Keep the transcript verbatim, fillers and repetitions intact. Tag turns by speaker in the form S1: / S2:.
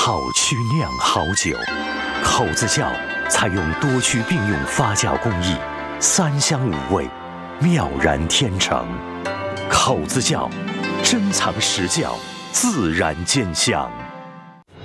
S1: 好曲酿好酒，口子窖采用多区并用发酵工艺，三香五味，妙然天成。口子窖珍藏实窖，自然见香。